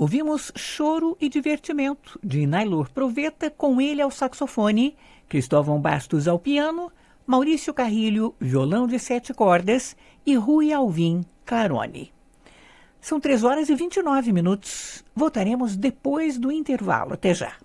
Ouvimos Choro e Divertimento, de Nailor Proveta, com ele ao saxofone, Cristóvão Bastos ao piano, Maurício Carrilho, violão de 7 cordas e Rui Alvim Clarone. São 3 horas e 29 minutos. Voltaremos depois do intervalo. Até já.